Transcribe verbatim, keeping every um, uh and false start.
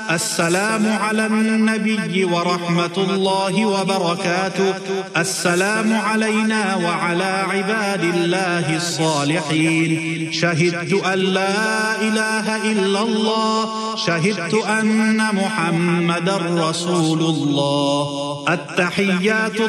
السلام على النبي ورحمة الله وبركاته. السلام علينا وعلى عباد الله الصالحين. شهدت أن لا إله إلا الله. شهدت أن محمدا رسول الله. التحيات